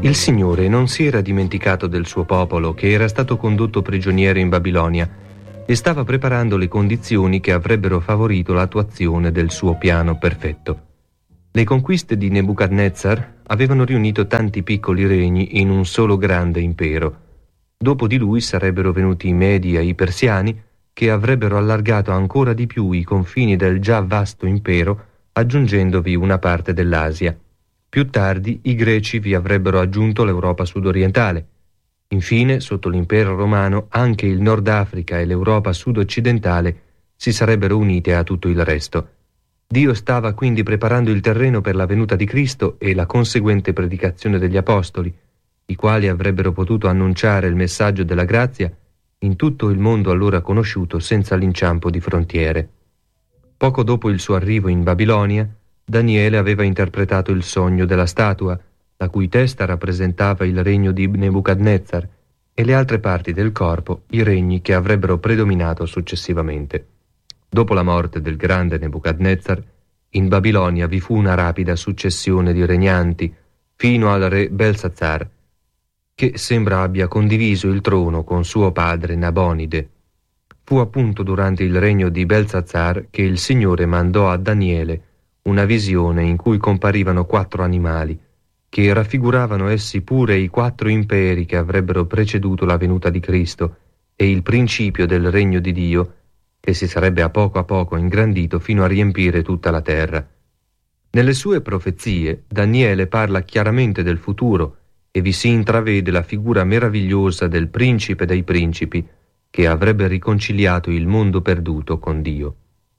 Il Signore non si era dimenticato del suo popolo che era stato condotto prigioniero in Babilonia e stava preparando le condizioni che avrebbero favorito l'attuazione del suo piano perfetto. Le conquiste di Nebuchadnezzar avevano riunito tanti piccoli regni in un solo grande impero. Dopo di lui sarebbero venuti i Medi e i Persiani, che avrebbero allargato ancora di più i confini del già vasto impero, aggiungendovi una parte dell'Asia. Più tardi i Greci vi avrebbero aggiunto l'Europa sudorientale. Infine, sotto l'impero romano, anche il Nord Africa e l'Europa sud-occidentale si sarebbero unite a tutto il resto. Dio stava quindi preparando il terreno per la venuta di Cristo e la conseguente predicazione degli Apostoli, i quali avrebbero potuto annunciare il messaggio della grazia in tutto il mondo allora conosciuto senza l'inciampo di frontiere. Poco dopo il suo arrivo in Babilonia, Daniele aveva interpretato il sogno della statua, la cui testa rappresentava il regno di Nebuchadnezzar e le altre parti del corpo i regni che avrebbero predominato successivamente. Dopo la morte del grande Nebuchadnezzar, in Babilonia vi fu una rapida successione di regnanti fino al re Belsazzar, che sembra abbia condiviso il trono con suo padre Nabonide. Fu appunto durante il regno di Belsazzar che il Signore mandò a Daniele una visione in cui comparivano 4 animali, che raffiguravano essi pure i 4 imperi che avrebbero preceduto la venuta di Cristo e il principio del regno di Dio, che si sarebbe a poco ingrandito fino a riempire tutta la terra. Nelle sue profezie Daniele parla chiaramente del futuro e vi si intravede la figura meravigliosa del principe dei principi che avrebbe riconciliato il mondo perduto con Dio.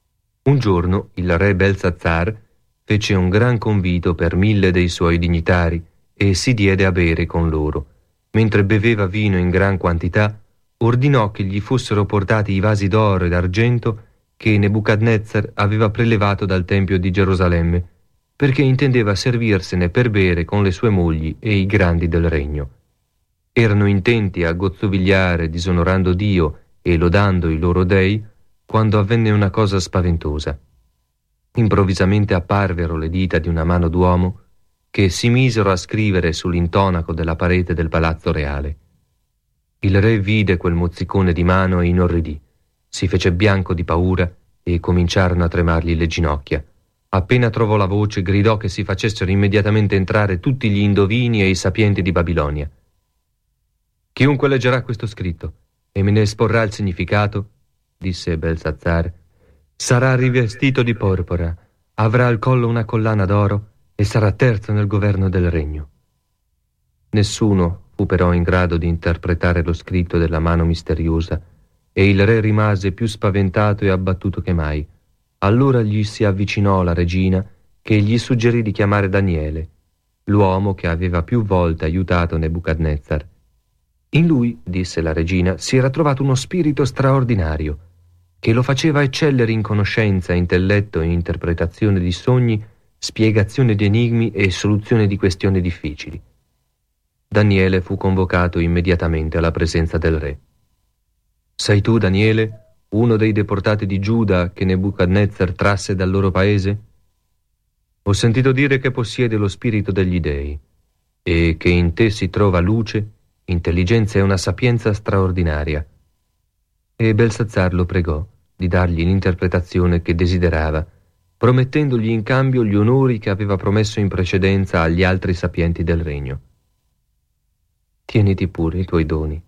Un giorno il re Belsazzar fece un gran convito per 1000 dei suoi dignitari e si diede a bere con loro. Mentre beveva vino in gran quantità, ordinò che gli fossero portati i vasi d'oro e d'argento che Nebuchadnezzar aveva prelevato dal Tempio di Gerusalemme, perché intendeva servirsene per bere con le sue mogli e i grandi del regno. Erano intenti a gozzovigliare disonorando Dio e lodando i loro dei, quando avvenne una cosa spaventosa. Improvvisamente apparvero le dita di una mano d'uomo che si misero a scrivere sull'intonaco della parete del palazzo reale. Il re vide quel mozzicone di mano e inorridì, si fece bianco di paura e cominciarono a tremargli le ginocchia. Appena trovò la voce, gridò che si facessero immediatamente entrare tutti gli indovini e i sapienti di Babilonia. Chiunque leggerà questo scritto e me ne esporrà il significato, disse Belsazzar, sarà rivestito di porpora, avrà al collo una collana d'oro e sarà terzo nel governo del regno. Nessuno fu però in grado di interpretare lo scritto della mano misteriosa e il re rimase più spaventato e abbattuto che mai. Allora gli si avvicinò la regina che gli suggerì di chiamare Daniele, l'uomo che aveva più volte aiutato Nebuchadnezzar. In lui, disse la regina, si era trovato uno spirito straordinario che lo faceva eccellere in conoscenza, intelletto e interpretazione di sogni, spiegazione di enigmi e soluzione di questioni difficili. Daniele fu convocato immediatamente alla presenza del re. Sei tu, Daniele, uno dei deportati di Giuda che Nebuchadnezzar trasse dal loro paese? Ho sentito dire che possiede lo spirito degli dei e che in te si trova luce, intelligenza e una sapienza straordinaria. E Belsazzar lo pregò di dargli l'interpretazione che desiderava, promettendogli in cambio gli onori che aveva promesso in precedenza agli altri sapienti del regno. Tieniti pure i tuoi doni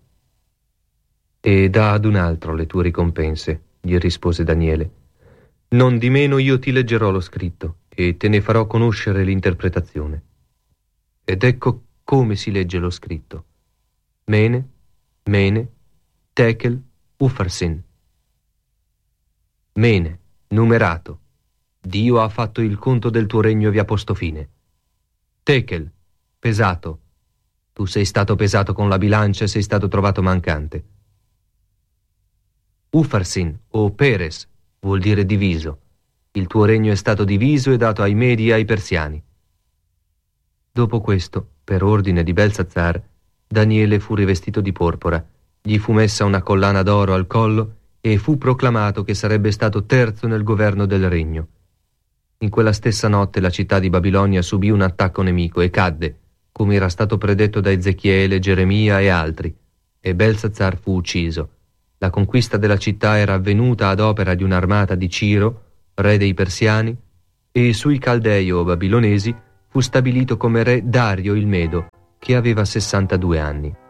e dà ad un altro le tue ricompense, gli rispose Daniele. Non di meno io ti leggerò lo scritto e te ne farò conoscere l'interpretazione. Ed ecco come si legge lo scritto. Mene, Mene, Tekel, Ufarsin. Mene, numerato. Dio ha fatto il conto del tuo regno e vi ha posto fine. Tekel, pesato. Tu sei stato pesato con la bilancia e sei stato trovato mancante. Ufarsin, o Peres, vuol dire diviso. Il tuo regno è stato diviso e dato ai Medi e ai Persiani. Dopo questo, per ordine di Belsazzar, Daniele fu rivestito di porpora, gli fu messa una collana d'oro al collo e fu proclamato che sarebbe stato terzo nel governo del regno. In quella stessa notte la città di Babilonia subì un attacco nemico e cadde, come era stato predetto da Ezechiele, Geremia e altri, e Belsazzar fu ucciso. La conquista della città era avvenuta ad opera di un'armata di Ciro, re dei Persiani, e sui Caldei o Babilonesi fu stabilito come re Dario il Medo, che aveva 62 anni.